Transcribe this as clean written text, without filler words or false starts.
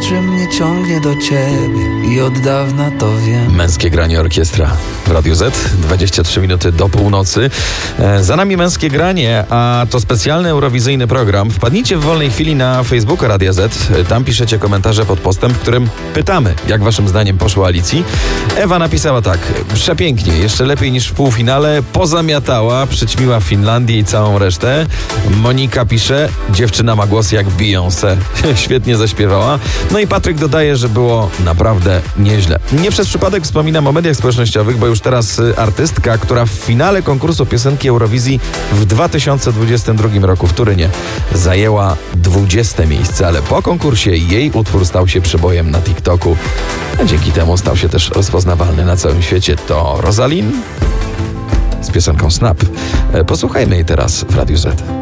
że mnie ciągnie do ciebie i od dawna to wiem. Męskie granie orkiestra w Radiu Z, 23 minuty do północy. Za nami Męskie granie, a to specjalny eurowizyjny program. Wpadnijcie w wolnej chwili na Facebooka Radia Z. Tam piszecie komentarze pod postem, w którym pytamy, jak waszym zdaniem poszło Alicji. Ewa napisała tak: przepięknie, jeszcze lepiej niż w półfinale, pozamiatała, przyćmiła Finlandię i całą resztę. Monika pisze: dziewczyna ma głos jak Beyoncé. Świetnie zaśpiewała. No i Patryk dodaje, że było naprawdę nieźle. Nie przez przypadek wspominam o mediach społecznościowych, bo już teraz artystka, która w finale konkursu piosenki Eurowizji w 2022 roku w Turynie zajęła 20. miejsce, ale po konkursie jej utwór stał się przebojem na TikToku, a dzięki temu stał się też rozpoznawalny na całym świecie. To Rosalind z piosenką Snap. Posłuchajmy jej teraz w Radiu Z.